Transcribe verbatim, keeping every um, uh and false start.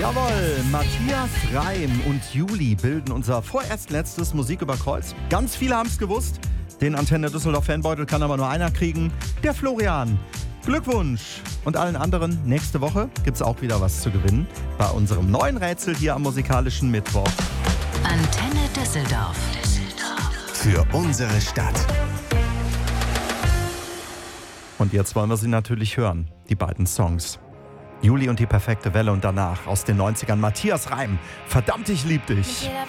Jawohl, Matthias Reim und Juli bilden unser vorerst letztes Musik über Kreuz. Ganz viele haben es gewusst. Den Antenne Düsseldorf Fanbeutel kann aber nur einer kriegen, der Florian. Glückwunsch! Und allen anderen, nächste Woche gibt es auch wieder was zu gewinnen bei unserem neuen Rätsel hier am musikalischen Mittwoch. Antenne Düsseldorf. Für unsere Stadt. Und jetzt wollen wir sie natürlich hören, die beiden Songs. Juli und die perfekte Welle und danach aus den neunzigern Matthias Reim. Verdammt, ich lieb dich.